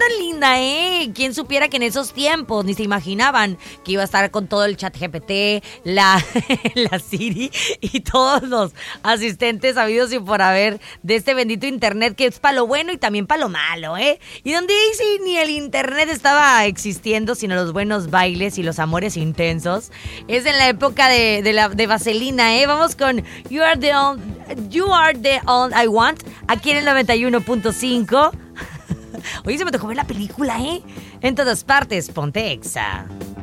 linda, ¿eh? ¿Quién supiera que en esos tiempos ni se imaginaban que iba a estar con todo el chat GPT, la Siri y todos los asistentes habidos y por haber de este bendito internet que es para lo bueno y también para lo malo, ¿eh? Y donde sí, ni el internet estaba existiendo, sino los buenos bailes y los amores intensos. Es en la época de Vaselina, ¿eh? Vamos con You Are the All I Want, aquí en el 91.5. Oye, se me tocó ver la película, ¿eh? En todas partes, ponte Exa.